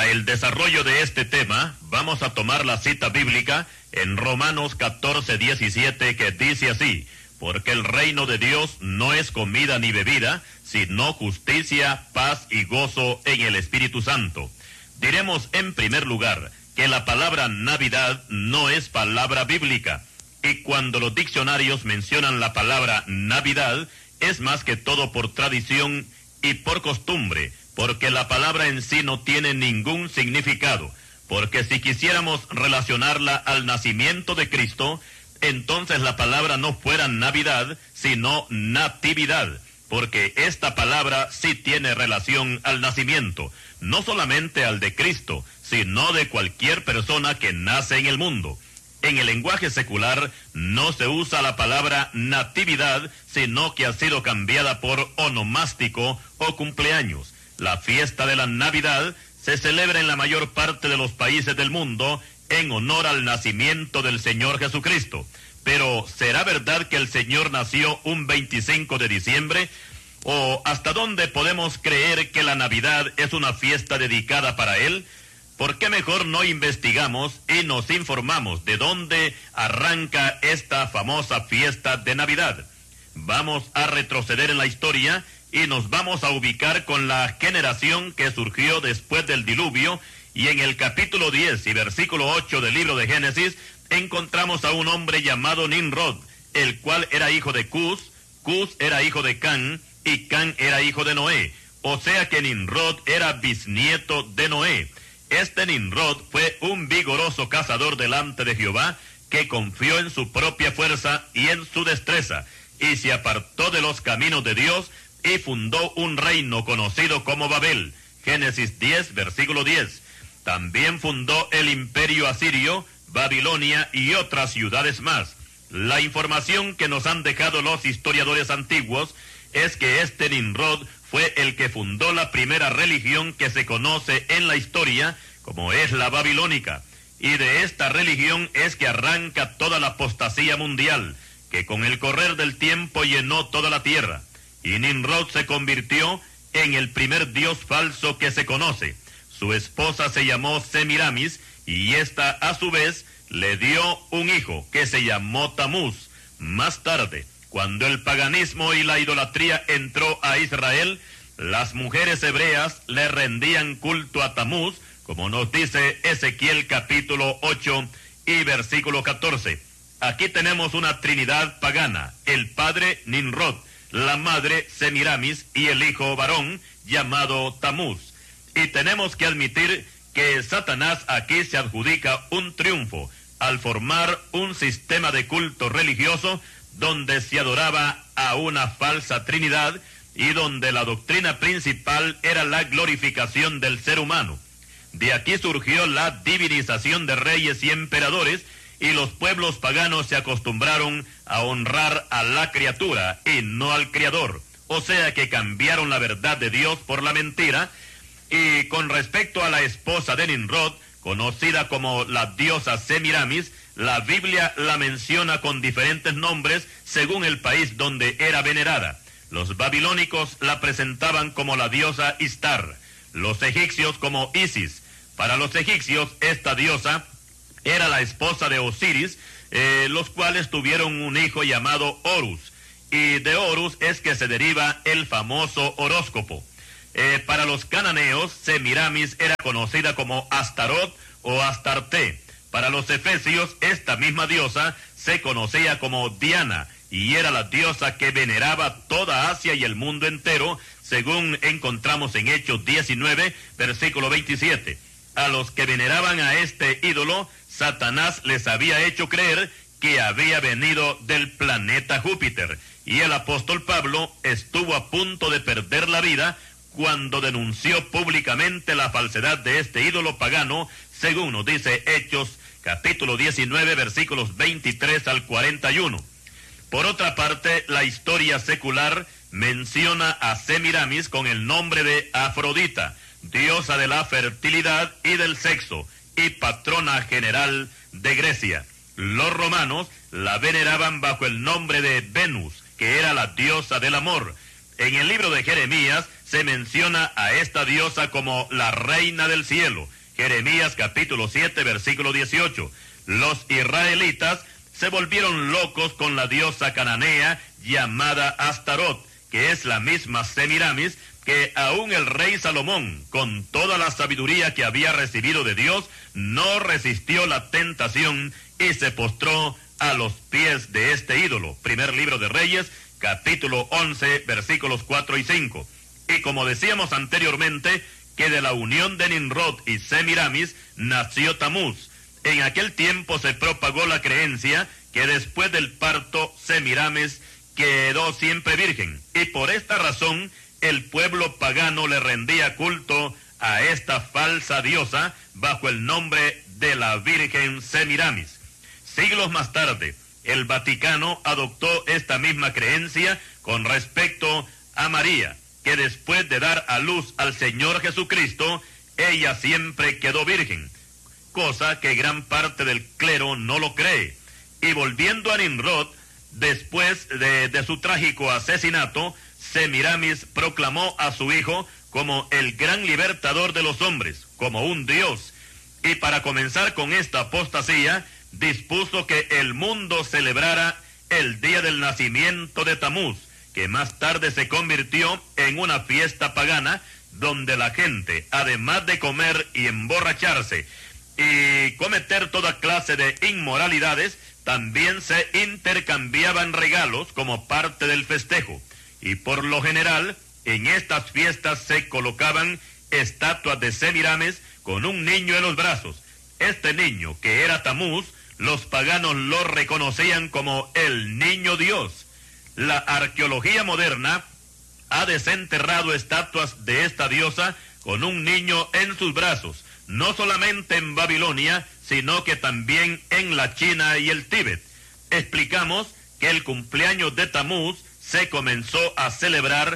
Para el desarrollo de este tema, vamos a tomar la cita bíblica en Romanos 14:17, que dice así: porque el reino de Dios no es comida ni bebida, sino justicia, paz y gozo en el Espíritu Santo. Diremos en primer lugar que la palabra Navidad no es palabra bíblica, y cuando los diccionarios mencionan la palabra Navidad, es más que todo por tradición y por costumbre, porque la palabra en sí no tiene ningún significado, porque si quisiéramos relacionarla al nacimiento de Cristo, entonces la palabra no fuera Navidad, sino natividad, porque esta palabra sí tiene relación al nacimiento, no solamente al de Cristo, sino de cualquier persona que nace en el mundo. En el lenguaje secular no se usa la palabra natividad, sino que ha sido cambiada por onomástico o cumpleaños. La fiesta de la Navidad se celebra en la mayor parte de los países del mundo en honor al nacimiento del Señor Jesucristo. Pero, ¿será verdad que el Señor nació un 25 de diciembre? ¿O hasta dónde podemos creer que la Navidad es una fiesta dedicada para Él? ¿Por qué mejor no investigamos y nos informamos de dónde arranca esta famosa fiesta de Navidad? Vamos a retroceder en la historia y nos vamos a ubicar con la generación que surgió después del diluvio, y en el capítulo 10 y versículo 8 del libro de Génesis encontramos a un hombre llamado Nimrod, el cual era hijo de Cus, Cus era hijo de Can, y Can era hijo de Noé, o sea que Nimrod era bisnieto de Noé. Este Nimrod fue un vigoroso cazador delante de Jehová, que confió en su propia fuerza y en su destreza, y se apartó de los caminos de Dios, y fundó un reino conocido como Babel. Génesis 10, versículo 10. También fundó el imperio asirio, Babilonia y otras ciudades más. La información que nos han dejado los historiadores antiguos es que este Nimrod fue el que fundó la primera religión que se conoce en la historia, como es la babilónica, y de esta religión es que arranca toda la apostasía mundial, que con el correr del tiempo llenó toda la tierra, y Nimrod se convirtió en el primer dios falso que se conoce. Su esposa se llamó Semiramis, y ésta a su vez le dio un hijo que se llamó Tamuz. Más tarde, cuando el paganismo y la idolatría entró a Israel, las mujeres hebreas le rendían culto a Tamuz, como nos dice Ezequiel capítulo 8 y versículo 14. Aquí tenemos una trinidad pagana: el padre Nimrod, la madre Semiramis y el hijo varón llamado Tamuz. Y tenemos que admitir que Satanás aquí se adjudica un triunfo al formar un sistema de culto religioso donde se adoraba a una falsa trinidad y donde la doctrina principal era la glorificación del ser humano. De aquí surgió la divinización de reyes y emperadores, y los pueblos paganos se acostumbraron a honrar a la criatura y no al Creador. O sea que cambiaron la verdad de Dios por la mentira. Y con respecto a la esposa de Nimrod, conocida como la diosa Semiramis, la Biblia la menciona con diferentes nombres según el país donde era venerada. Los babilónicos la presentaban como la diosa Istar, los egipcios como Isis. Para los egipcios, esta diosa era la esposa de Osiris, los cuales tuvieron un hijo llamado Horus, y de Horus es que se deriva el famoso horóscopo. Para los cananeos, Semiramis era conocida como Astarot o Astarte. Para los efesios, esta misma diosa se conocía como Diana, y era la diosa que veneraba toda Asia y el mundo entero, según encontramos en Hechos 19, versículo 27. A los que veneraban a este ídolo, Satanás les había hecho creer que había venido del planeta Júpiter, y el apóstol Pablo estuvo a punto de perder la vida cuando denunció públicamente la falsedad de este ídolo pagano, según nos dice Hechos capítulo 19, versículos 23 al 41. Por otra parte, la historia secular menciona a Semiramis con el nombre de Afrodita, diosa de la fertilidad y del sexo, y patrona general de Grecia. Los romanos la veneraban bajo el nombre de Venus, que era la diosa del amor. En el libro de Jeremías se menciona a esta diosa como la reina del cielo. Jeremías capítulo 7, versículo 18. Los israelitas se volvieron locos con la diosa cananea llamada Astarot, que es la misma Semiramis, que aún el rey Salomón, con toda la sabiduría que había recibido de Dios, no resistió la tentación y se postró a los pies de este ídolo. Primer libro de Reyes, capítulo 11, versículos 4 y 5. Y como decíamos anteriormente, que de la unión de Nimrod y Semiramis nació Tamuz. En aquel tiempo se propagó la creencia que después del parto Semiramis quedó siempre virgen, y por esta razón el pueblo pagano le rendía culto a esta falsa diosa bajo el nombre de la Virgen Semiramis. Siglos más tarde, el Vaticano adoptó esta misma creencia con respecto a María, que después de dar a luz al Señor Jesucristo, ella siempre quedó virgen, cosa que gran parte del clero no lo cree. Y volviendo a Nimrod, después de su trágico asesinato, Semiramis proclamó a su hijo como el gran libertador de los hombres, como un dios. Y para comenzar con esta apostasía, dispuso que el mundo celebrara el día del nacimiento de Tamuz, que más tarde se convirtió en una fiesta pagana, donde la gente, además de comer y emborracharse y cometer toda clase de inmoralidades, también se intercambiaban regalos como parte del festejo. Y por lo general, en estas fiestas se colocaban estatuas de Semiramis con un niño en los brazos. Este niño, que era Tamuz, los paganos lo reconocían como el niño Dios. La arqueología moderna ha desenterrado estatuas de esta diosa con un niño en sus brazos, no solamente en Babilonia, sino que también en la China y el Tíbet. Explicamos que el cumpleaños de Tamuz se comenzó a celebrar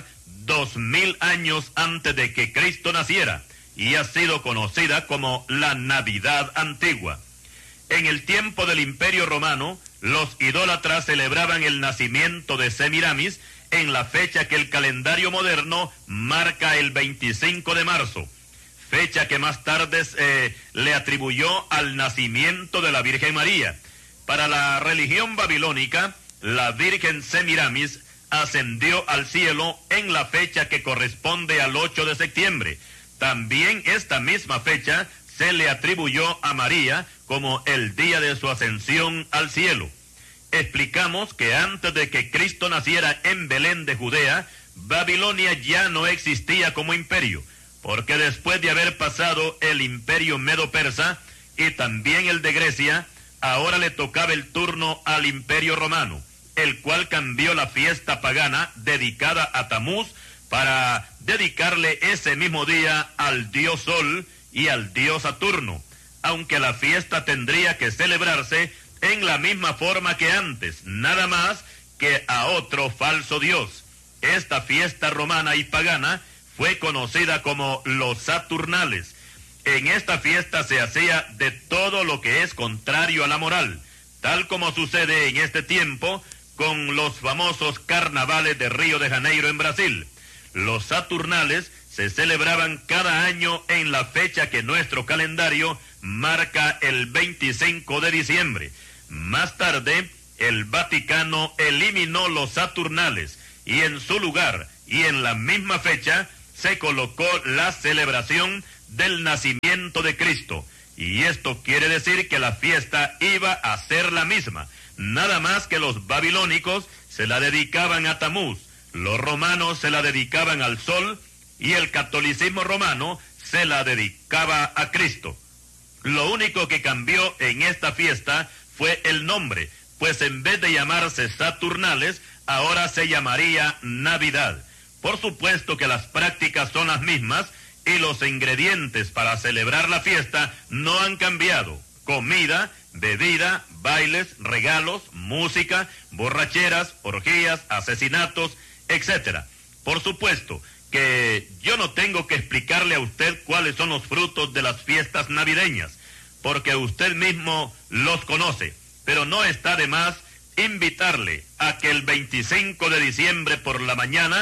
2000 años antes de que Cristo naciera, y ha sido conocida como la Navidad antigua. En el tiempo del Imperio Romano, los idólatras celebraban el nacimiento de Semiramis en la fecha que el calendario moderno marca el 25 de marzo, fecha que más tarde le atribuyó al nacimiento de la Virgen María. Para la religión babilónica, la Virgen Semiramis ascendió al cielo en la fecha que corresponde al 8 de septiembre. También esta misma fecha se le atribuyó a María como el día de su ascensión al cielo. Explicamos que antes de que Cristo naciera en Belén de Judea, Babilonia ya no existía como imperio, porque después de haber pasado el imperio medo-persa y también el de Grecia, ahora le tocaba el turno al imperio romano, el cual cambió la fiesta pagana dedicada a Tamuz para dedicarle ese mismo día al dios Sol y al dios Saturno, aunque la fiesta tendría que celebrarse en la misma forma que antes, nada más que a otro falso dios. Esta fiesta romana y pagana fue conocida como los Saturnales. En esta fiesta se hacía de todo lo que es contrario a la moral, tal como sucede en este tiempo con los famosos carnavales de Río de Janeiro en Brasil. Los Saturnales se celebraban cada año en la fecha que nuestro calendario marca el 25 de diciembre. Más tarde, el Vaticano eliminó los Saturnales y en su lugar y en la misma fecha se colocó la celebración del nacimiento de Cristo. Y esto quiere decir que la fiesta iba a ser la misma, nada más que los babilónicos se la dedicaban a Tamuz, los romanos se la dedicaban al sol y el catolicismo romano se la dedicaba a Cristo. Lo único que cambió en esta fiesta fue el nombre, pues en vez de llamarse Saturnales, ahora se llamaría Navidad. Por supuesto que las prácticas son las mismas y los ingredientes para celebrar la fiesta no han cambiado: comida, bebida, bailes, regalos, música, borracheras, orgías, asesinatos, etc. Por supuesto que yo no tengo que explicarle a usted cuáles son los frutos de las fiestas navideñas, porque usted mismo los conoce, pero no está de más invitarle a que el 25 de diciembre por la mañana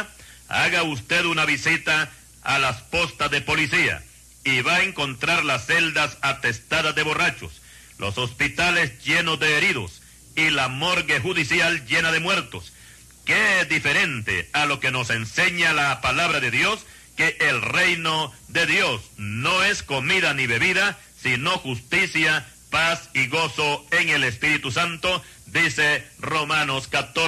haga usted una visita a las postas de policía y va a encontrar las celdas atestadas de borrachos, los hospitales llenos de heridos y la morgue judicial llena de muertos. Qué diferente a lo que nos enseña la palabra de Dios, que el reino de Dios no es comida ni bebida, sino justicia, paz y gozo en el Espíritu Santo, dice Romanos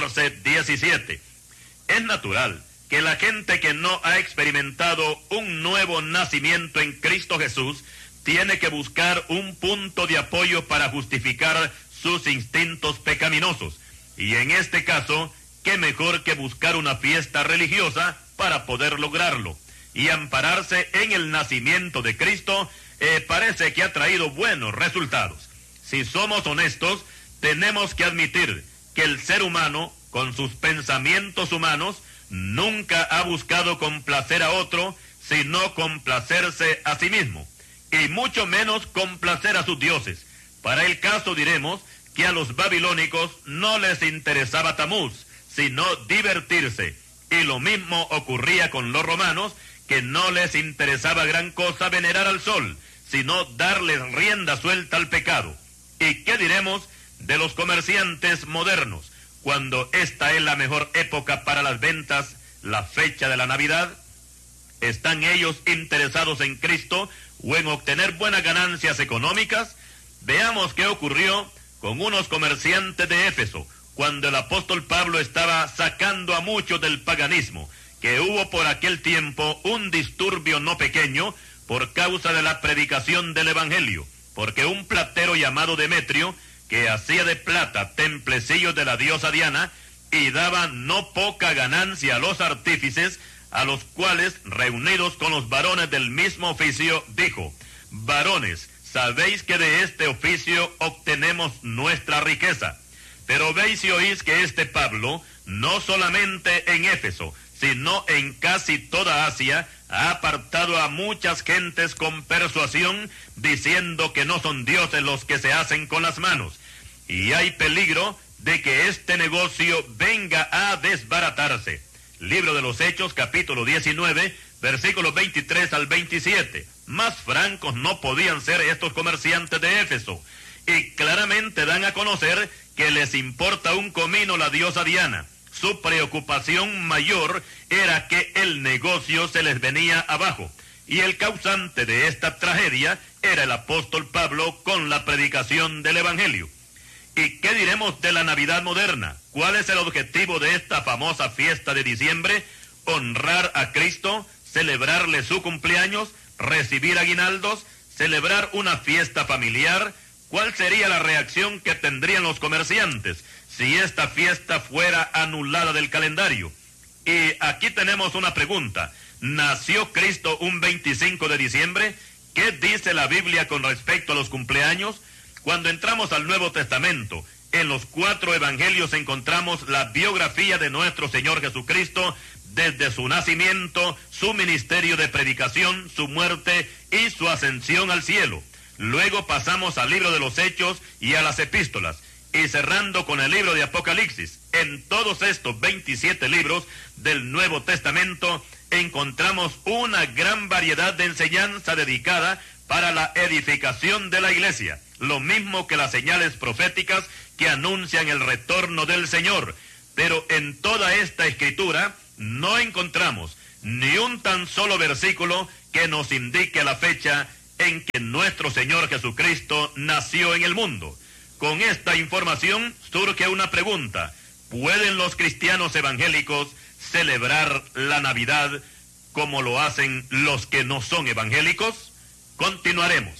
14:17. Es natural que la gente que no ha experimentado un nuevo nacimiento en Cristo Jesús tiene que buscar un punto de apoyo para justificar sus instintos pecaminosos. Y en este caso, qué mejor que buscar una fiesta religiosa para poder lograrlo. Y ampararse en el nacimiento de Cristo parece que ha traído buenos resultados. Si somos honestos, tenemos que admitir que el ser humano, con sus pensamientos humanos, nunca ha buscado complacer a otro, sino complacerse a sí mismo, y mucho menos complacer a sus dioses. Para el caso diremos que a los babilónicos no les interesaba Tamuz, sino divertirse, y lo mismo ocurría con los romanos, que no les interesaba gran cosa venerar al sol, sino darles rienda suelta al pecado. ¿Y qué diremos de los comerciantes modernos, cuando esta es la mejor época para las ventas, la fecha de la Navidad? ¿Están ellos interesados en Cristo o en obtener buenas ganancias económicas? Veamos qué ocurrió con unos comerciantes de Éfeso, cuando el apóstol Pablo estaba sacando a muchos del paganismo, que hubo por aquel tiempo un disturbio no pequeño por causa de la predicación del Evangelio, porque un platero llamado Demetrio, que hacía de plata templecillos de la diosa Diana, y daba no poca ganancia a los artífices, a los cuales, reunidos con los varones del mismo oficio, dijo: varones, sabéis que de este oficio obtenemos nuestra riqueza. Pero veis y oís que este Pablo, no solamente en Éfeso, sino en casi toda Asia, ha apartado a muchas gentes con persuasión, diciendo que no son dioses los que se hacen con las manos. Y hay peligro de que este negocio venga a desbaratarse. Libro de los Hechos, capítulo 19, versículos 23 al 27. Más francos no podían ser estos comerciantes de Éfeso, y claramente dan a conocer que les importa un comino la diosa Diana. Su preocupación mayor era que el negocio se les venía abajo, y el causante de esta tragedia era el apóstol Pablo con la predicación del Evangelio. ¿Y qué diremos de la Navidad moderna? ¿Cuál es el objetivo de esta famosa fiesta de diciembre? Honrar a Cristo, celebrarle su cumpleaños, recibir aguinaldos, celebrar una fiesta familiar. ¿Cuál sería la reacción que tendrían los comerciantes si esta fiesta fuera anulada del calendario? Y aquí tenemos una pregunta. ¿Nació Cristo un 25 de diciembre? ¿Qué dice la Biblia con respecto a los cumpleaños? Cuando entramos al Nuevo Testamento, en los 4 evangelios encontramos la biografía de nuestro Señor Jesucristo, desde su nacimiento, su ministerio de predicación, su muerte y su ascensión al cielo. Luego pasamos al libro de los Hechos y a las epístolas, y cerrando con el libro de Apocalipsis. En todos estos 27 libros del Nuevo Testamento encontramos una gran variedad de enseñanza dedicada para la edificación de la iglesia, lo mismo que las señales proféticas que anuncian el retorno del Señor. Pero en toda esta escritura no encontramos ni un tan solo versículo que nos indique la fecha en que nuestro Señor Jesucristo nació en el mundo. Con esta información surge una pregunta: ¿pueden los cristianos evangélicos celebrar la Navidad como lo hacen los que no son evangélicos? Continuaremos.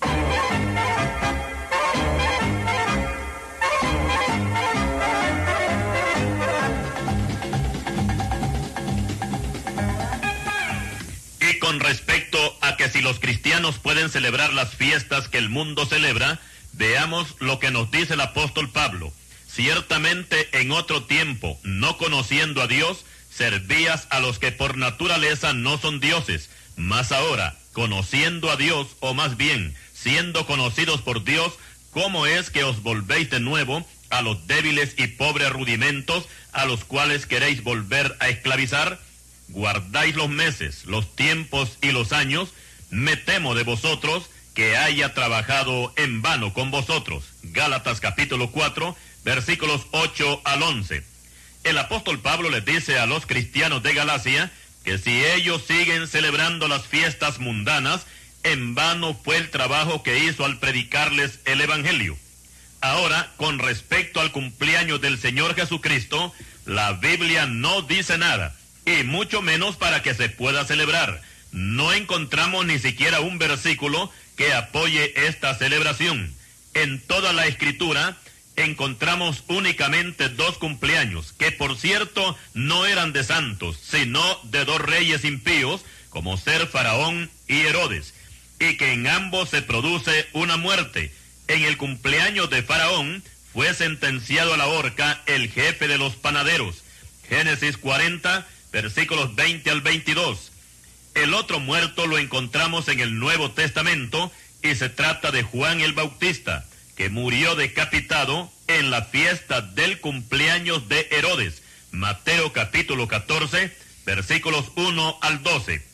Y con respecto a que si los cristianos pueden celebrar las fiestas que el mundo celebra, veamos lo que nos dice el apóstol Pablo. Ciertamente en otro tiempo, no conociendo a Dios, servías a los que por naturaleza no son dioses, mas ahora, conociendo a Dios, o más bien, siendo conocidos por Dios, ¿cómo es que os volvéis de nuevo a los débiles y pobres rudimentos a los cuales queréis volver a esclavizar? guardáis los meses, los tiempos y los años, me temo de vosotros que haya trabajado en vano con vosotros. Gálatas capítulo 4, versículos 8 al 11. El apóstol Pablo les dice a los cristianos de Galacia que si ellos siguen celebrando las fiestas mundanas, en vano fue el trabajo que hizo al predicarles el Evangelio. Ahora, con respecto al cumpleaños del Señor Jesucristo, la Biblia no dice nada, y mucho menos para que se pueda celebrar. No encontramos ni siquiera un versículo que apoye esta celebración. En toda la Escritura encontramos únicamente 2 cumpleaños, que por cierto no eran de santos, sino de 2 reyes impíos, como ser Faraón y Herodes, y que en ambos se produce una muerte. En el cumpleaños de Faraón fue sentenciado a la horca el jefe de los panaderos. Génesis 40, versículos 20 al 22. El otro muerto lo encontramos en el Nuevo Testamento y se trata de Juan el Bautista, que murió decapitado en la fiesta del cumpleaños de Herodes. Mateo capítulo 14, versículos 1 al 12.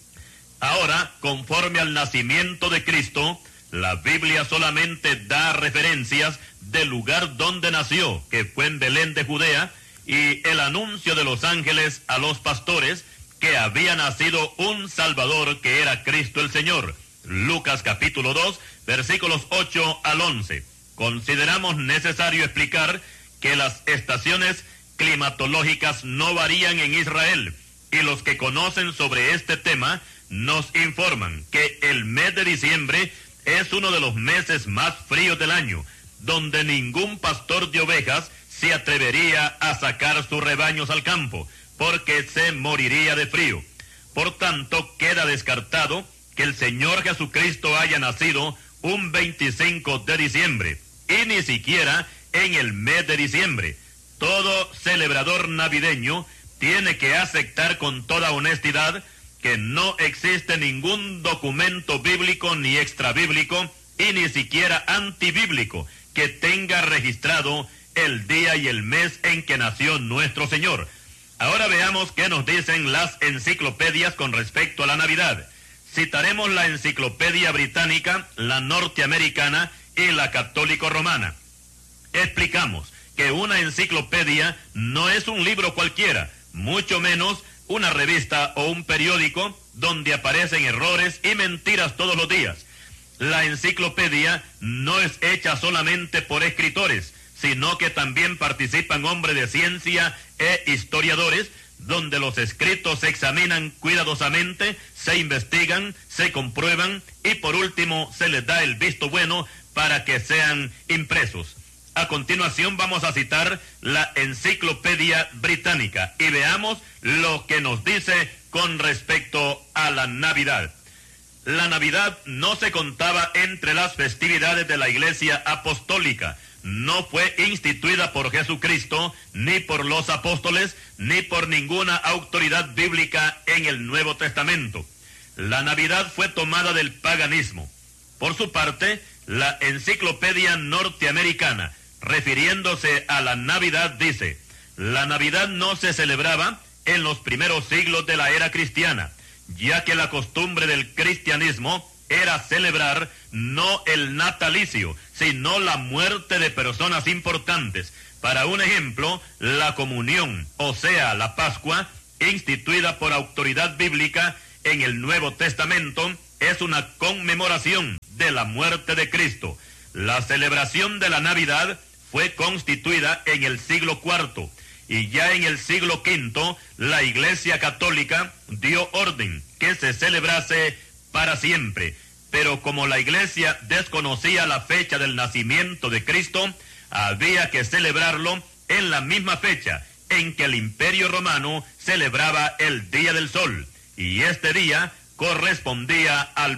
Ahora, conforme al nacimiento de Cristo, la Biblia solamente da referencias del lugar donde nació, que fue en Belén de Judea, y el anuncio de los ángeles a los pastores que había nacido un Salvador que era Cristo el Señor. Lucas capítulo 2, versículos 8 al 11. Consideramos necesario explicar que las estaciones climatológicas no varían en Israel, y los que conocen sobre este tema nos informan que el mes de diciembre es uno de los meses más fríos del año, donde ningún pastor de ovejas se atrevería a sacar sus rebaños al campo, porque se moriría de frío. Por tanto, queda descartado que el Señor Jesucristo haya nacido un 25 de diciembre, y ni siquiera en el mes de diciembre. Todo celebrador navideño tiene que aceptar con toda honestidad que no existe ningún documento bíblico ni extrabíblico y ni siquiera antibíblico que tenga registrado el día y el mes en que nació nuestro Señor. Ahora veamos qué nos dicen las enciclopedias con respecto a la Navidad. Citaremos la Enciclopedia Británica, la Norteamericana y la Católico Romana. Explicamos que una enciclopedia no es un libro cualquiera, mucho menos una revista o un periódico donde aparecen errores y mentiras todos los días. La enciclopedia no es hecha solamente por escritores, sino que también participan hombres de ciencia e historiadores, donde los escritos se examinan cuidadosamente, se investigan, se comprueban y por último se les da el visto bueno para que sean impresos. A continuación vamos a citar la Enciclopedia Británica y veamos lo que nos dice con respecto a la Navidad. La Navidad no se contaba entre las festividades de la Iglesia Apostólica. No fue instituida por Jesucristo, ni por los apóstoles, ni por ninguna autoridad bíblica en el Nuevo Testamento. La Navidad fue tomada del paganismo. Por su parte, la Enciclopedia Norteamericana, refiriéndose a la Navidad, dice: la Navidad no se celebraba en los primeros siglos de la era cristiana, ya que la costumbre del cristianismo era celebrar no el natalicio, sino la muerte de personas importantes. Para un ejemplo, la comunión, o sea, la Pascua, instituida por autoridad bíblica en el Nuevo Testamento, es una conmemoración de la muerte de Cristo. La celebración de la Navidad fue constituida en el siglo IV, y ya en el siglo V la Iglesia Católica dio orden que se celebrase para siempre. Pero como la Iglesia desconocía la fecha del nacimiento de Cristo, había que celebrarlo en la misma fecha en que el Imperio Romano celebraba el Día del Sol, y este día correspondía al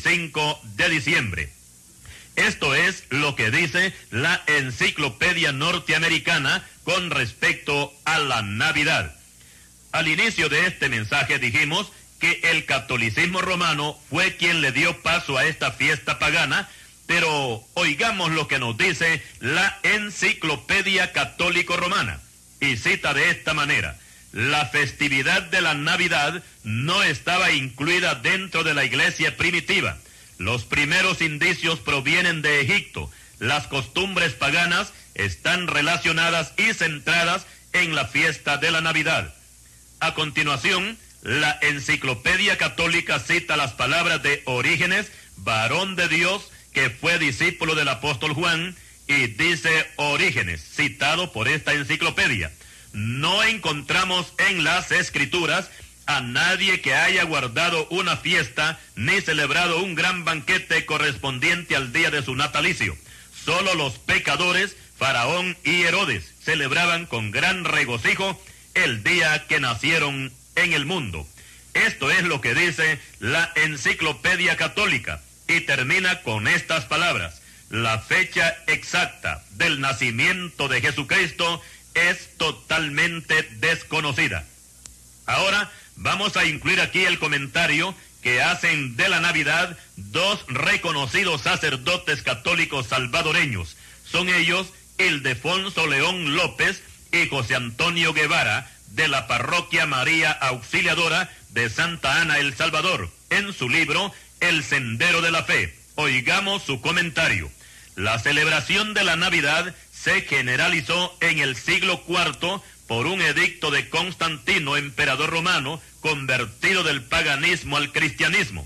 25 de diciembre. Esto es lo que dice la Enciclopedia Norteamericana con respecto a la Navidad. Al inicio de este mensaje dijimos que el catolicismo romano fue quien le dio paso a esta fiesta pagana, pero oigamos lo que nos dice la Enciclopedia Católico Romana, y cita de esta manera: La festividad de la Navidad no estaba incluida dentro de la iglesia primitiva. Los primeros indicios provienen de Egipto. Las costumbres paganas están relacionadas y centradas en la fiesta de la Navidad. A continuación, la Enciclopedia Católica cita las palabras de Orígenes, varón de Dios, que fue discípulo del apóstol Juan, y dice Orígenes, citado por esta enciclopedia: no encontramos en las Escrituras a nadie que haya guardado una fiesta ni celebrado un gran banquete correspondiente al día de su natalicio. Solo los pecadores, Faraón y Herodes, celebraban con gran regocijo el día que nacieron en el mundo. Esto es lo que dice la Enciclopedia Católica, y termina con estas palabras: la fecha exacta del nacimiento de Jesucristo es totalmente desconocida. Ahora vamos a incluir aquí el comentario que hacen de la Navidad dos reconocidos sacerdotes católicos salvadoreños. Son ellos Ildefonso León López y José Antonio Guevara, de la parroquia María Auxiliadora de Santa Ana, El Salvador, en su libro El Sendero de la Fe. Oigamos su comentario. La celebración de la Navidad se generalizó en el siglo IV por un edicto de Constantino, emperador romano, convertido del paganismo al cristianismo.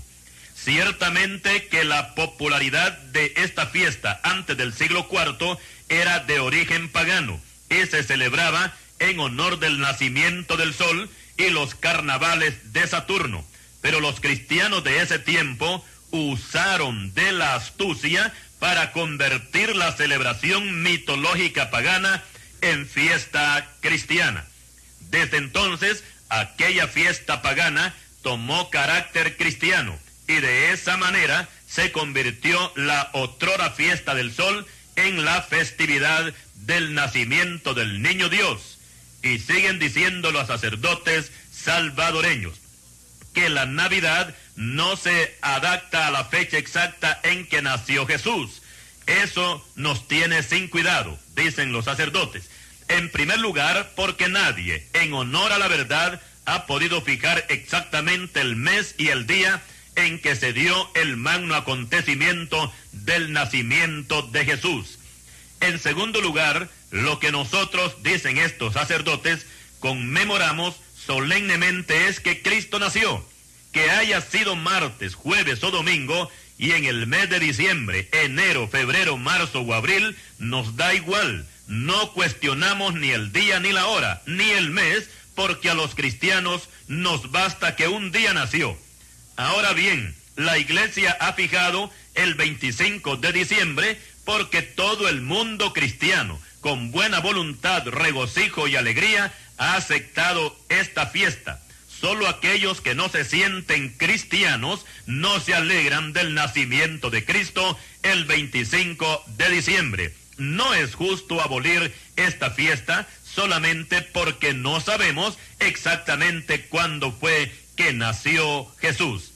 Ciertamente que la popularidad de esta fiesta antes del siglo IV era de origen pagano y se celebraba en honor del nacimiento del sol y los carnavales de Saturno. Pero los cristianos de ese tiempo usaron de la astucia para convertir la celebración mitológica pagana en fiesta cristiana. Desde entonces, aquella fiesta pagana tomó carácter cristiano y de esa manera se convirtió la otrora fiesta del sol en la festividad del nacimiento del niño Dios. Y siguen diciendo los sacerdotes salvadoreños que la Navidad no se adapta a la fecha exacta en que nació Jesús. Eso nos tiene sin cuidado, dicen los sacerdotes. En primer lugar, porque nadie, en honor a la verdad, ha podido fijar exactamente el mes y el día en que se dio el magno acontecimiento del nacimiento de Jesús. En segundo lugar, lo que nosotros, dicen estos sacerdotes, conmemoramos solemnemente es que Cristo nació. Que haya sido martes, jueves o domingo, y en el mes de diciembre, enero, febrero, marzo o abril, nos da igual. No cuestionamos ni el día ni la hora, ni el mes, porque a los cristianos nos basta que un día nació. Ahora bien, la iglesia ha fijado el 25 de diciembre porque todo el mundo cristiano, con buena voluntad, regocijo y alegría, ha aceptado esta fiesta. Solo aquellos que no se sienten cristianos no se alegran del nacimiento de Cristo el 25 de diciembre. No es justo abolir esta fiesta solamente porque no sabemos exactamente cuándo fue que nació Jesús.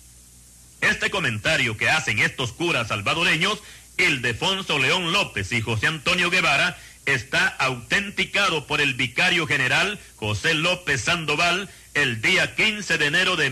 Este comentario que hacen estos curas salvadoreños, Ildefonso León López y José Antonio Guevara, está autenticado por el vicario general José López Sandoval el día 15 de enero de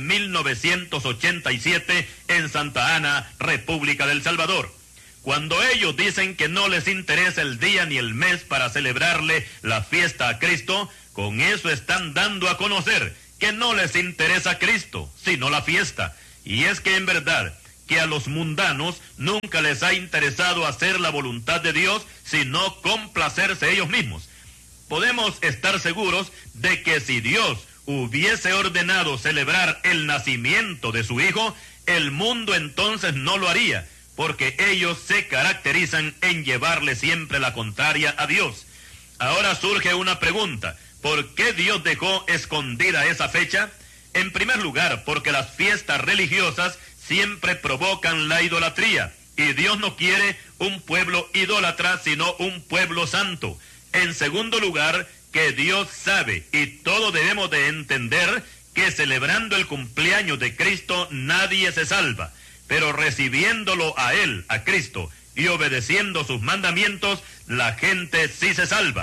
1987 en Santa Ana, República del Salvador. Cuando ellos dicen que no les interesa el día ni el mes para celebrarle la fiesta a Cristo, con eso están dando a conocer que no les interesa Cristo, sino la fiesta. Y es que en verdad que a los mundanos nunca les ha interesado hacer la voluntad de Dios, sino complacerse ellos mismos. Podemos estar seguros de que si Dios hubiese ordenado celebrar el nacimiento de su Hijo, el mundo entonces no lo haría, porque ellos se caracterizan en llevarle siempre la contraria a Dios. Ahora surge una pregunta: ¿por qué Dios dejó escondida esa fecha? En primer lugar, porque las fiestas religiosas siempre provocan la idolatría, y Dios no quiere un pueblo idólatra, sino un pueblo santo. En segundo lugar, que Dios sabe, y todos debemos de entender, que celebrando el cumpleaños de Cristo nadie se salva, pero recibiéndolo a Él, a Cristo, y obedeciendo sus mandamientos, la gente sí se salva.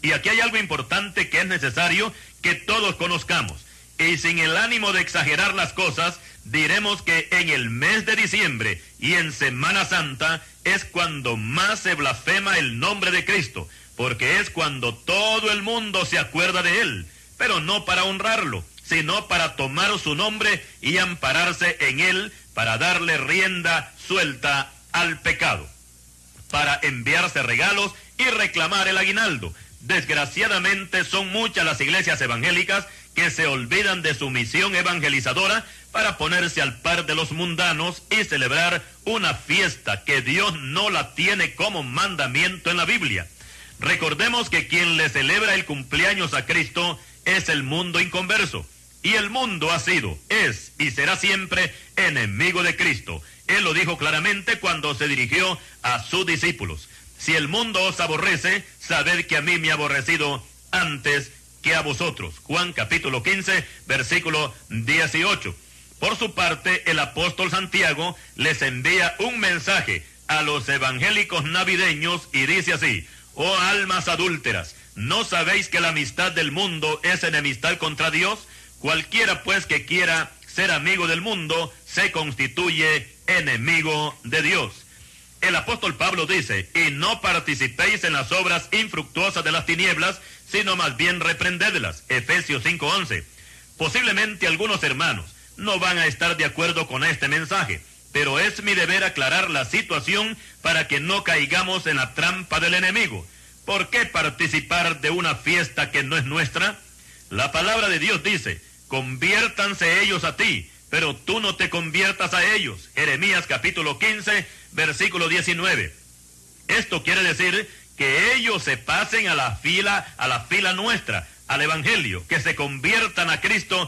Y aquí hay algo importante que es necesario que todos conozcamos. Y sin el ánimo de exagerar las cosas, diremos que en el mes de diciembre y en Semana Santa es cuando más se blasfema el nombre de Cristo, porque es cuando todo el mundo se acuerda de Él, pero no para honrarlo, sino para tomar su nombre y ampararse en Él, para darle rienda suelta al pecado, para enviarse regalos y reclamar el aguinaldo. Desgraciadamente son muchas las iglesias evangélicas que se olvidan de su misión evangelizadora para ponerse al par de los mundanos y celebrar una fiesta que Dios no la tiene como mandamiento en la Biblia. Recordemos que quien le celebra el cumpleaños a Cristo es el mundo inconverso, y el mundo ha sido, es y será siempre enemigo de Cristo. Él lo dijo claramente cuando se dirigió a sus discípulos. Si el mundo os aborrece, sabed que a mí me ha aborrecido antes que a vosotros. Juan capítulo 15, versículo 18. Por su parte, el apóstol Santiago les envía un mensaje a los evangélicos navideños y dice así: oh almas adúlteras, ¿no sabéis que la amistad del mundo es enemistad contra Dios? Cualquiera pues que quiera ser amigo del mundo se constituye enemigo de Dios. El apóstol Pablo dice: y no participéis en las obras infructuosas de las tinieblas, sino más bien reprendedlas. Efesios 5:11. Posiblemente algunos hermanos no van a estar de acuerdo con este mensaje, pero es mi deber aclarar la situación para que no caigamos en la trampa del enemigo. ¿Por qué participar de una fiesta que no es nuestra? La palabra de Dios dice: conviértanse ellos a ti, pero tú no te conviertas a ellos. Jeremías capítulo 15, versículo 19. Esto quiere decir que ellos se pasen a la fila nuestra, al evangelio, que se conviertan a Cristo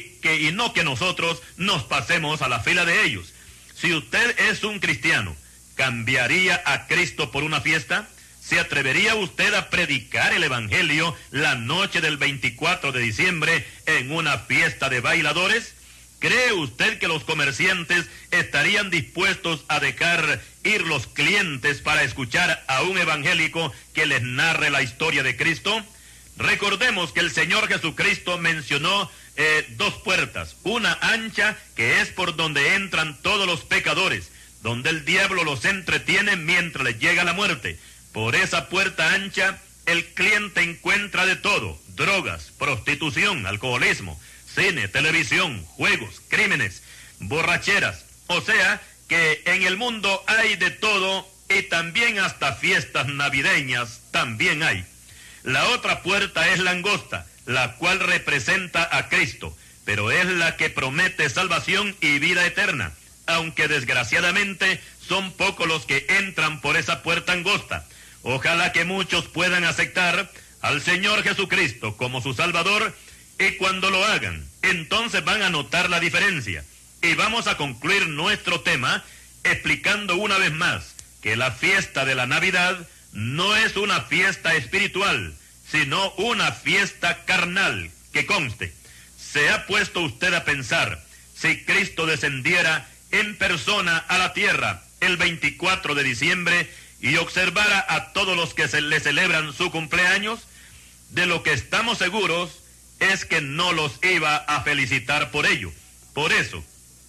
y no que nosotros nos pasemos a la fila de ellos. Si usted es un cristiano, ¿cambiaría a Cristo por una fiesta? ¿Se atrevería usted a predicar el evangelio la noche del 24 de diciembre en una fiesta de bailadores? ¿Cree usted que los comerciantes estarían dispuestos a dejar ir los clientes para escuchar a un evangélico que les narre la historia de Cristo? Recordemos que el Señor Jesucristo mencionó dos puertas, una ancha que es por donde entran todos los pecadores, donde el diablo los entretiene mientras les llega la muerte. Por esa puerta ancha el cliente encuentra de todo: drogas, prostitución, alcoholismo, cine, televisión, juegos, crímenes, borracheras. O sea que en el mundo hay de todo, y también hasta fiestas navideñas también hay. La otra puerta es la angosta, la cual representa a Cristo, pero es la que promete salvación y vida eterna, aunque desgraciadamente son pocos los que entran por esa puerta angosta. Ojalá que muchos puedan aceptar al Señor Jesucristo como su Salvador, y cuando lo hagan, entonces van a notar la diferencia. Y vamos a concluir nuestro tema explicando una vez más que la fiesta de la Navidad no es una fiesta espiritual, sino una fiesta carnal. Que conste, ¿se ha puesto usted a pensar si Cristo descendiera en persona a la tierra el 24 de diciembre y observara a todos los que le celebran su cumpleaños? De lo que estamos seguros es que no los iba a felicitar por ello. Por eso,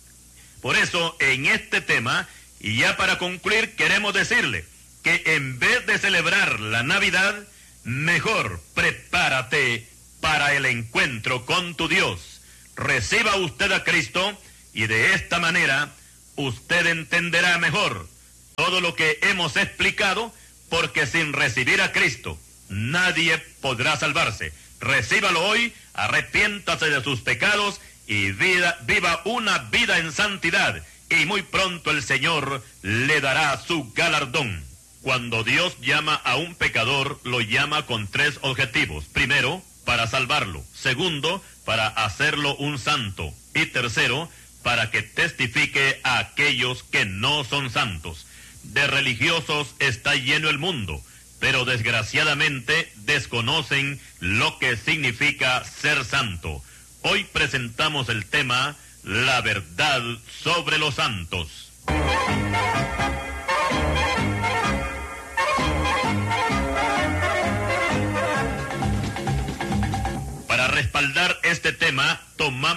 en este tema, y ya para concluir, queremos decirle que en vez de celebrar la Navidad, mejor prepárate para el encuentro con tu Dios. Reciba usted a Cristo y de esta manera usted entenderá mejor todo lo que hemos explicado, porque sin recibir a Cristo nadie podrá salvarse. Recíbalo hoy, arrepiéntase de sus pecados y viva una vida en santidad, y muy pronto el Señor le dará su galardón. Cuando Dios llama a un pecador, lo llama con tres objetivos. Primero, para salvarlo. Segundo, para hacerlo un santo. Y tercero, para que testifique a aquellos que no son santos. De religiosos está lleno el mundo, pero desgraciadamente desconocen lo que significa ser santo. Hoy presentamos el tema: la verdad sobre los santos.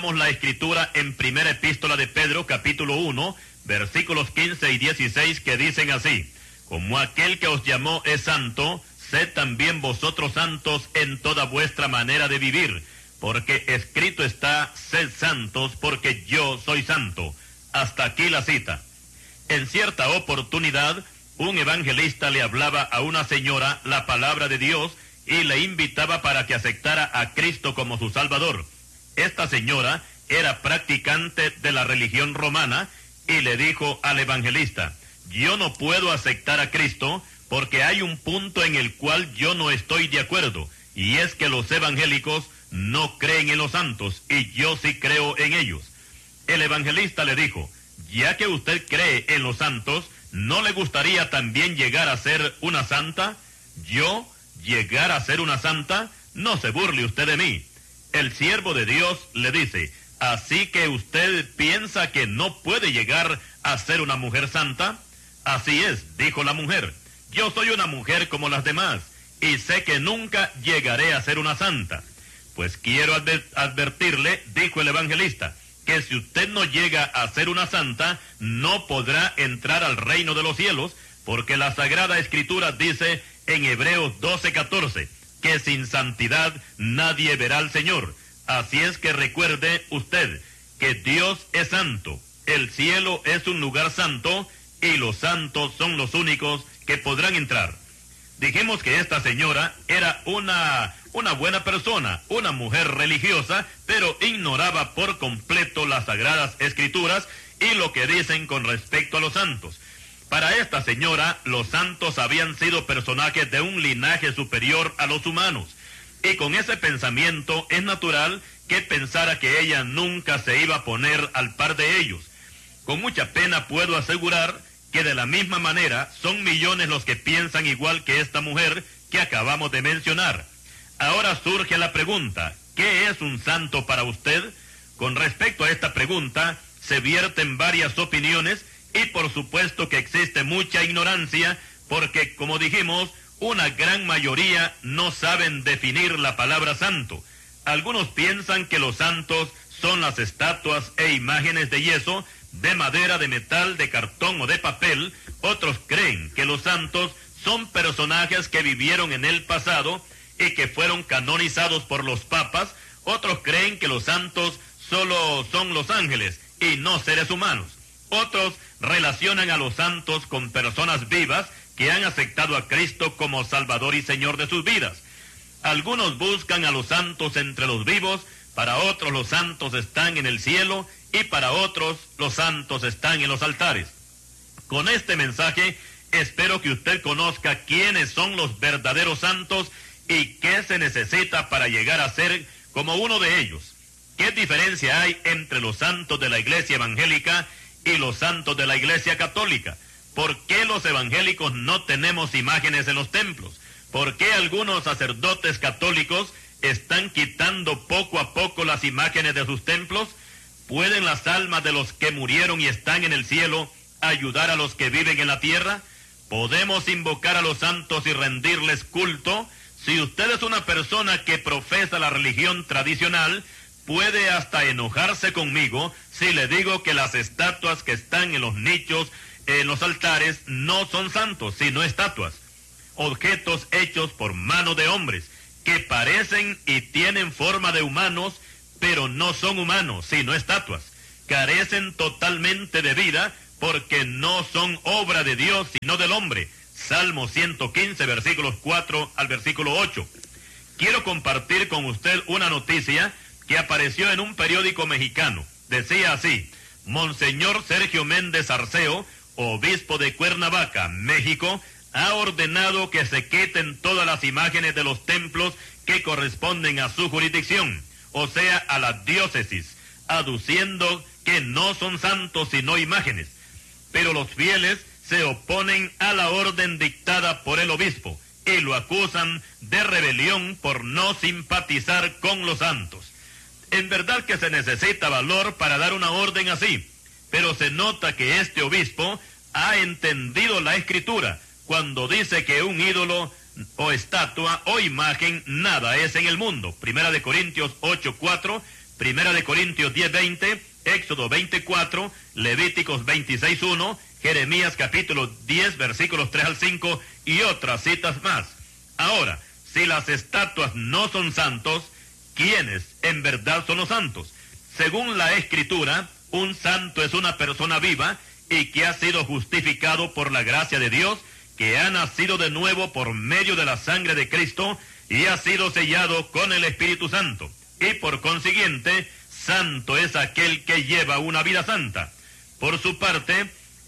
leamos la escritura en primera epístola de Pedro, capítulo 1, versículos 15 y 16, que dicen así: como aquel que os llamó es santo, sed también vosotros santos en toda vuestra manera de vivir, porque escrito está: sed santos, porque yo soy santo. Hasta aquí la cita. En cierta oportunidad, un evangelista le hablaba a una señora la palabra de Dios y le invitaba para que aceptara a Cristo como su Salvador. Esta señora era practicante de la religión romana y le dijo al evangelista: yo no puedo aceptar a Cristo porque hay un punto en el cual yo no estoy de acuerdo, y es que los evangélicos no creen en los santos y yo sí creo en ellos. El evangelista le dijo: ya que usted cree en los santos, ¿no le gustaría también llegar a ser una santa? ¿Yo llegar a ser una santa? No se burle usted de mí. El siervo de Dios le dice: ¿así que usted piensa que no puede llegar a ser una mujer santa? Así es, dijo la mujer. Yo soy una mujer como las demás, y sé que nunca llegaré a ser una santa. Pues quiero advertirle, dijo el evangelista, que si usted no llega a ser una santa, no podrá entrar al reino de los cielos, porque la Sagrada Escritura dice en Hebreos 12:14, que sin santidad nadie verá al Señor. Así es que recuerde usted que Dios es santo, el cielo es un lugar santo, y los santos son los únicos que podrán entrar. Dijimos que esta señora era una buena persona, una mujer religiosa, pero ignoraba por completo las Sagradas Escrituras y lo que dicen con respecto a los santos. Para esta señora, los santos habían sido personajes de un linaje superior a los humanos, y con ese pensamiento es natural que pensara que ella nunca se iba a poner al par de ellos. Con mucha pena puedo asegurar que de la misma manera son millones los que piensan igual que esta mujer que acabamos de mencionar. Ahora surge la pregunta: ¿qué es un santo para usted? Con respecto a esta pregunta, se vierten varias opiniones y por supuesto que existe mucha ignorancia, porque, como dijimos, una gran mayoría no saben definir la palabra santo. Algunos piensan que los santos son las estatuas e imágenes de yeso, de madera, de metal, de cartón o de papel. Otros creen que los santos son personajes que vivieron en el pasado y que fueron canonizados por los papas. Otros creen que los santos solo son los ángeles y no seres humanos. Otros relacionan a los santos con personas vivas que han aceptado a Cristo como Salvador y Señor de sus vidas. Algunos buscan a los santos entre los vivos, para otros los santos están en el cielo y para otros los santos están en los altares. Con este mensaje espero que usted conozca quiénes son los verdaderos santos y qué se necesita para llegar a ser como uno de ellos. ¿Qué diferencia hay entre los santos de la Iglesia evangélica y los santos de la Iglesia católica? ¿Por qué los evangélicos no tenemos imágenes en los templos? ¿Por qué algunos sacerdotes católicos están quitando poco a poco las imágenes de sus templos? ¿Pueden las almas de los que murieron y están en el cielo ayudar a los que viven en la tierra? ¿Podemos invocar a los santos y rendirles culto? Si usted es una persona que profesa la religión tradicional, puede hasta enojarse conmigo si le digo que las estatuas que están en los nichos, en los altares, no son santos, sino estatuas. Objetos hechos por mano de hombres, que parecen y tienen forma de humanos, pero no son humanos, sino estatuas. Carecen totalmente de vida, porque no son obra de Dios, sino del hombre. Salmo 115, versículos 4 al versículo 8. Quiero compartir con usted una noticia que apareció en un periódico mexicano. Decía así: Monseñor Sergio Méndez Arceo, obispo de Cuernavaca, México, ha ordenado que se quiten todas las imágenes de los templos que corresponden a su jurisdicción, o sea, a la diócesis, aduciendo que no son santos sino imágenes. Pero los fieles se oponen a la orden dictada por el obispo y lo acusan de rebelión por no simpatizar con los santos. En verdad que se necesita valor para dar una orden así, pero se nota que este obispo ha entendido la Escritura cuando dice que un ídolo o estatua o imagen nada es en el mundo. Primera de Corintios 8:4, Primera de Corintios 10:20, Éxodo 24, Levíticos 26:1, Jeremías capítulo 10, versículos 3 al 5 y otras citas más. Ahora, si las estatuas no son santos, ¿quiénes en verdad son los santos? Según la Escritura, un santo es una persona viva y que ha sido justificado por la gracia de Dios, que ha nacido de nuevo por medio de la sangre de Cristo y ha sido sellado con el Espíritu Santo. Y por consiguiente, santo es aquel que lleva una vida santa. Por su parte,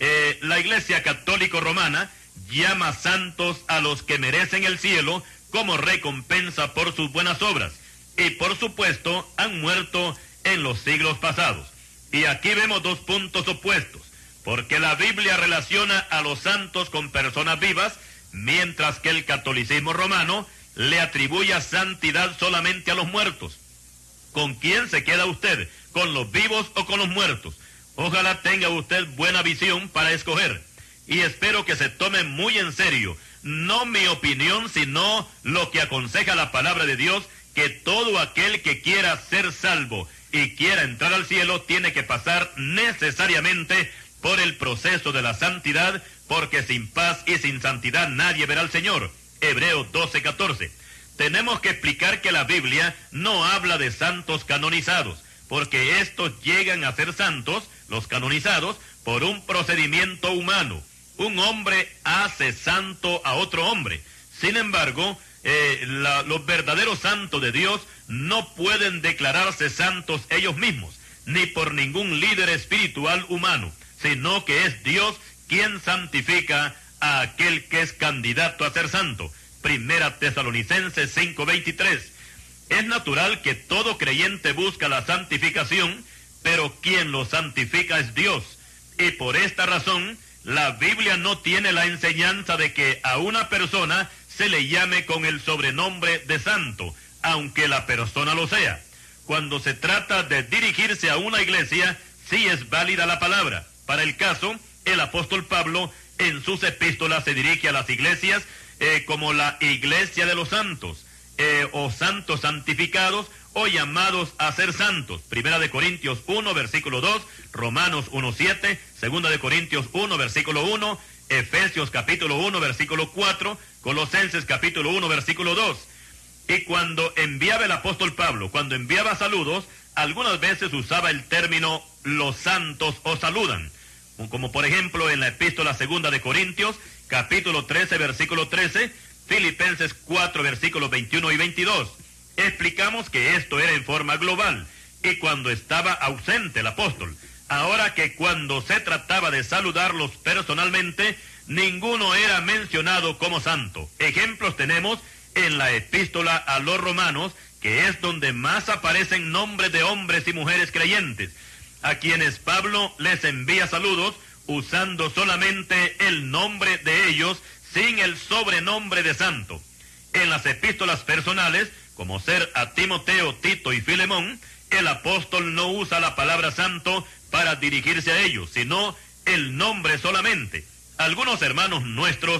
la Iglesia Católica Romana llama santos a los que merecen el cielo como recompensa por sus buenas obras. Y por supuesto, han muerto en los siglos pasados. Y aquí vemos dos puntos opuestos, porque la Biblia relaciona a los santos con personas vivas, mientras que el catolicismo romano le atribuye santidad solamente a los muertos. ¿Con quién se queda usted? ¿Con los vivos o con los muertos? Ojalá tenga usted buena visión para escoger. Y espero que se tome muy en serio, no mi opinión, sino lo que aconseja la palabra de Dios, que todo aquel que quiera ser salvo y quiera entrar al cielo tiene que pasar necesariamente por el proceso de la santidad, porque sin paz y sin santidad nadie verá al Señor. Hebreos 12:14. Tenemos que explicar que la Biblia no habla de santos canonizados, porque estos llegan a ser santos, los canonizados, por un procedimiento humano. Un hombre hace santo a otro hombre. Sin embargo, los verdaderos santos de Dios no pueden declararse santos ellos mismos, ni por ningún líder espiritual humano, sino que es Dios quien santifica a aquel que es candidato a ser santo. Primera Tesalonicenses 5:23. Es natural que todo creyente busca la santificación, pero quien lo santifica es Dios. Y por esta razón, la Biblia no tiene la enseñanza de que a una persona se le llame con el sobrenombre de santo, aunque la persona lo sea. Cuando se trata de dirigirse a una iglesia, sí es válida la palabra. Para el caso, el apóstol Pablo en sus epístolas se dirige a las iglesias como la iglesia de los santos, o santos santificados, o llamados a ser santos. Primera de Corintios 1, versículo 2, Romanos 1:7, Segunda de Corintios 1, versículo 1, Efesios capítulo 1, versículo 4, Colosenses capítulo 1, versículo 2. Y cuando enviaba el apóstol Pablo, cuando enviaba saludos, algunas veces usaba el término los santos os saludan, como por ejemplo en la epístola segunda de Corintios, capítulo 13, versículo 13, Filipenses 4, versículos 21 y 22. Explicamos que esto era en forma global, y cuando estaba ausente el apóstol. Ahora que cuando se trataba de saludarlos personalmente, ninguno era mencionado como santo. Ejemplos tenemos en la epístola a los romanos, que es donde más aparecen nombres de hombres y mujeres creyentes, a quienes Pablo les envía saludos usando solamente el nombre de ellos, sin el sobrenombre de santo. En las epístolas personales, como ser a Timoteo, Tito y Filemón, el apóstol no usa la palabra santo para dirigirse a ellos, sino el nombre solamente. Algunos hermanos nuestros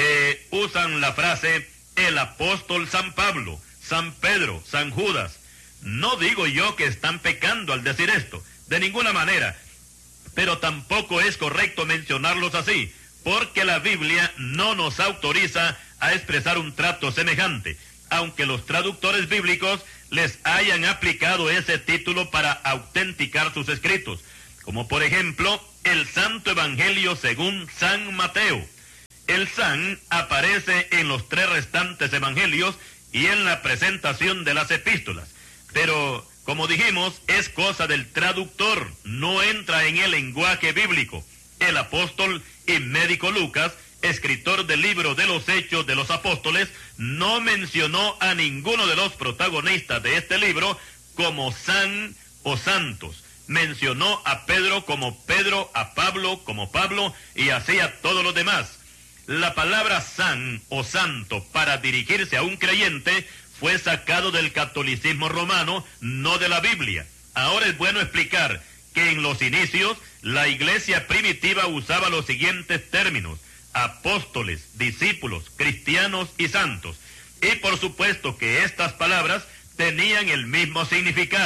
usan la frase el apóstol San Pablo, San Pedro, San Judas. No digo yo que están pecando al decir esto, de ninguna manera, pero tampoco es correcto mencionarlos así, porque la Biblia no nos autoriza a expresar un trato semejante, aunque los traductores bíblicos les hayan aplicado ese título para autenticar sus escritos, como por ejemplo el Santo Evangelio según San Mateo. El San aparece en los 3 restantes evangelios y en la presentación de las epístolas, pero como dijimos, es cosa del traductor, no entra en el lenguaje bíblico. El apóstol y médico Lucas, escritor del libro de los Hechos de los Apóstoles, no mencionó a ninguno de los protagonistas de este libro como san o santos. Mencionó a Pedro como Pedro, a Pablo como Pablo, y así a todos los demás. La palabra san o santo para dirigirse a un creyente fue sacado del catolicismo romano, no de la Biblia. Ahora es bueno explicar que en los inicios la iglesia primitiva usaba los siguientes términos: apóstoles, discípulos, cristianos y santos. Y por supuesto que estas palabras tenían el mismo significado,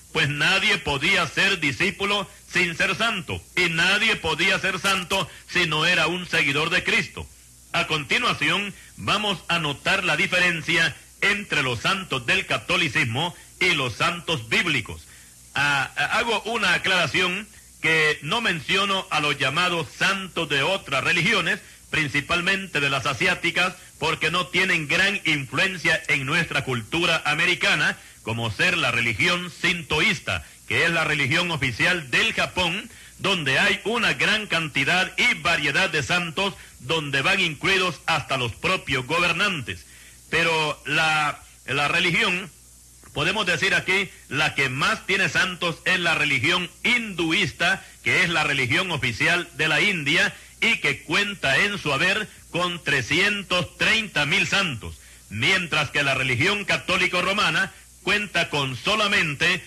pues nadie podía ser discípulo sin ser santo, y nadie podía ser santo si no era un seguidor de Cristo. A continuación, vamos a notar la diferencia entre los santos del catolicismo y los santos bíblicos. Hago una aclaración que no menciono a los llamados santos de otras religiones, principalmente de las asiáticas, porque no tienen gran influencia en nuestra cultura americana, como ser la religión sintoísta, que es la religión oficial del Japón, donde hay una gran cantidad y variedad de santos, donde van incluidos hasta los propios gobernantes. Pero la religión, podemos decir aquí, la que más tiene santos es la religión hinduista, que es la religión oficial de la India, y que cuenta en su haber con 330,000 santos, mientras que la religión católico romana cuenta con solamente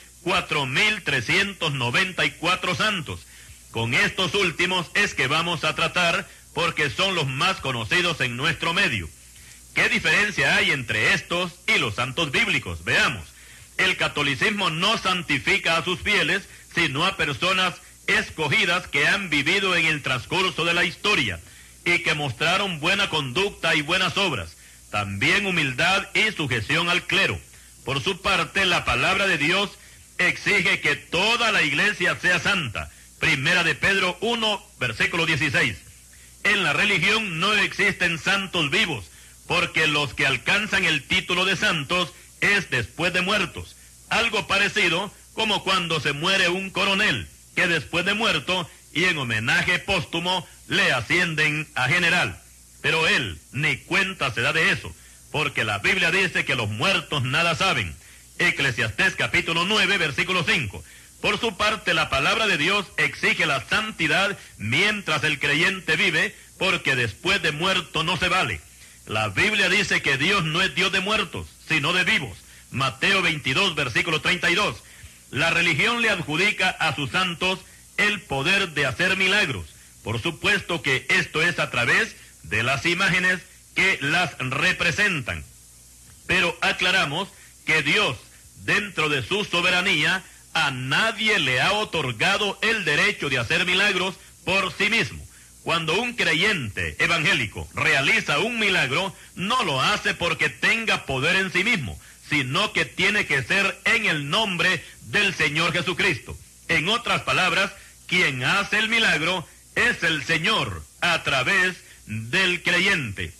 4,394 santos. Con estos últimos es que vamos a tratar, porque son los más conocidos en nuestro medio. ¿Qué diferencia hay entre estos y los santos bíblicos? Veamos. El catolicismo no santifica a sus fieles, sino a personas escogidas que han vivido en el transcurso de la historia y que mostraron buena conducta y buenas obras, también humildad y sujeción al clero. Por su parte, la palabra de Dios exige que toda la iglesia sea santa. Primera de Pedro 1, versículo 16. En la religión no existen santos vivos, porque los que alcanzan el título de santos es después de muertos. Algo parecido como cuando se muere un coronel, que después de muerto y en homenaje póstumo le ascienden a general. Pero él ni cuenta se da de eso, porque la Biblia dice que los muertos nada saben. Eclesiastés capítulo 9, versículo 5. Por su parte, la palabra de Dios exige la santidad mientras el creyente vive, porque después de muerto no se vale. La Biblia dice que Dios no es Dios de muertos, sino de vivos. Mateo 22, versículo 32. La religión le adjudica a sus santos el poder de hacer milagros. Por supuesto que esto es a través de las imágenes que las representan. Pero aclaramos que Dios, dentro de su soberanía, a nadie le ha otorgado el derecho de hacer milagros por sí mismo. Cuando un creyente evangélico realiza un milagro, no lo hace porque tenga poder en sí mismo, sino que tiene que ser en el nombre del Señor Jesucristo. En otras palabras, quien hace el milagro es el Señor a través del creyente.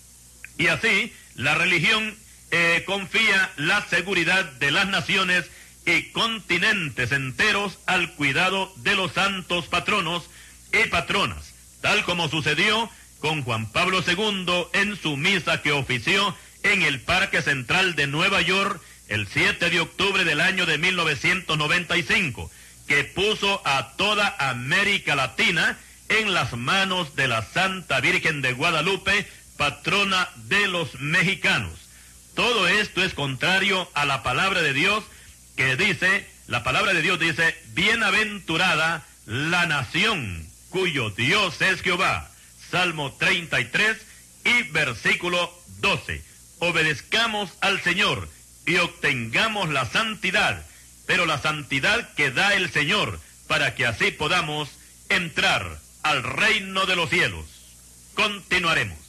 Y así, la religión confía la seguridad de las naciones y continentes enteros al cuidado de los santos patronos y patronas, tal como sucedió con Juan Pablo II en su misa que ofició en el Parque Central de Nueva York el 7 de octubre del año de 1995, que puso a toda América Latina en las manos de la Santa Virgen de Guadalupe, patrona de los mexicanos. Todo esto es contrario a la palabra de Dios, que dice, la palabra de Dios dice, bienaventurada la nación cuyo Dios es Jehová. Salmo 33 y versículo 12. Obedezcamos al Señor y obtengamos la santidad, pero la santidad que da el Señor, para que así podamos entrar al reino de los cielos. Continuaremos.